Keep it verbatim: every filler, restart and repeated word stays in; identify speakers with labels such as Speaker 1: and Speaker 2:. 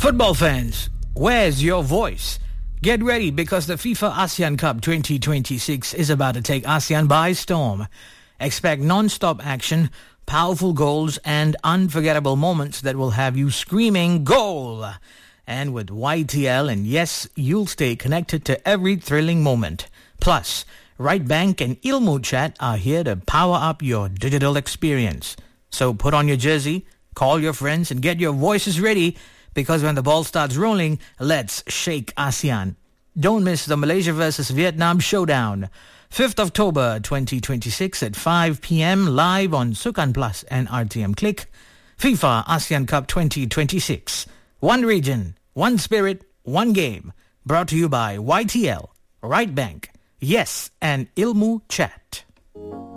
Speaker 1: Football fans, where's your voice? Get ready because the FIFA ASEAN Cup twenty twenty-six is about to take ASEAN by storm. Expect non-stop action, powerful goals and unforgettable moments that will have you screaming goal. And with Y T L, and yes, you'll stay connected to every thrilling moment. Plus, Right Bank and Ilmu Chat are here to power up your digital experience. So put on your jersey, call your friends and get your voices ready because when the ball starts rolling, let's shake ASEAN. Don't miss the Malaysia versus Vietnam showdown. fifth of October twenty twenty-six at five p.m. live on Sukan Plus and R T M Click. FIFA ASEAN Cup twenty twenty-six. One region, one spirit, one game. Brought to you by Y T L, Right Bank, Yes and Ilmu Chat.